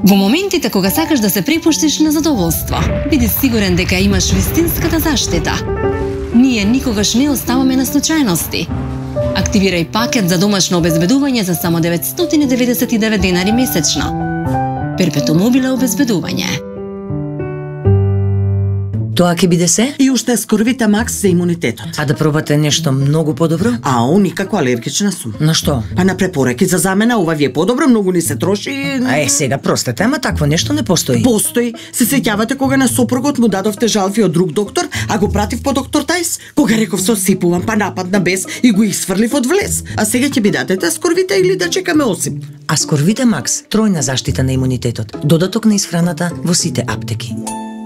Во моментите кога сакаш да се препуштиш на задоволство, биди сигурен дека имаш вистинската заштита. Ние никогаш не оставаме на случајности. Активирај пакет за домашно обезбедување за само 999 денари месечно. Перпетум мобиле обезбедување. Тоа ќе биде се? И уште Скорвита Макс за имунитетот. А да пробате нешто многу подобро? Никако алергична сум. На што? Па на препораки за замена, ова ви е подобро, многу ни се троши. Сега простете, ама такво нешто не постои. Постои. Се сеќавате кога на сопругот му дадовте жалфи од друг доктор, а го пратив по доктор Тајс? Кога реков сосипувам, па нападна без и го исфрлив од влез. А сега ќе би дадете Скорвита или да чекаме Осип? А Скорвита Макс, тројна заштита на имунитетот, додаток на исхраната во сите аптеки.